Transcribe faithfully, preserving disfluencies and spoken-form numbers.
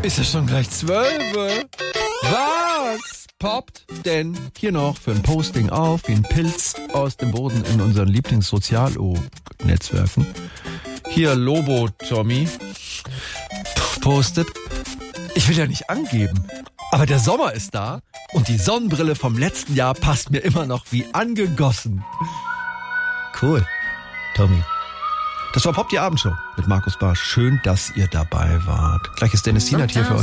Ist es schon gleich zwölf? Was poppt denn hier noch für ein Posting auf, wie ein Pilz aus dem Boden in unseren Lieblingssozial-Netzwerken? Hier Lobo Tommy postet: Ich will ja nicht angeben, aber der Sommer ist da und die Sonnenbrille vom letzten Jahr passt mir immer noch wie angegossen. Cool, Tommy. Das war Pop die Abendshow mit Markus Barsch. Schön, dass ihr dabei wart. Gleich ist Dennis Sienert hier für euch.